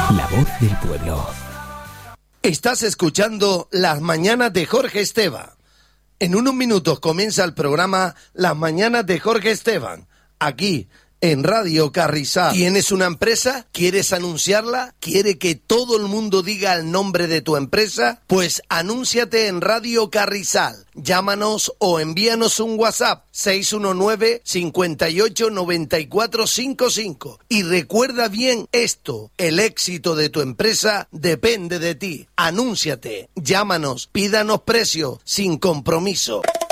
La voz del pueblo. Estás escuchando Las Mañanas de Jorge Esteban. En unos minutos comienza el programa Las Mañanas de Jorge Esteban, aquí en Radio Carrizal. ¿Tienes una empresa? ¿Quieres anunciarla? ¿Quiere que todo el mundo diga el nombre de tu empresa? Pues anúnciate en Radio Carrizal. Llámanos o envíanos un WhatsApp 619 58 94 55. Y recuerda bien esto, el éxito de tu empresa depende de ti. Anúnciate, llámanos, pídanos precio sin compromiso.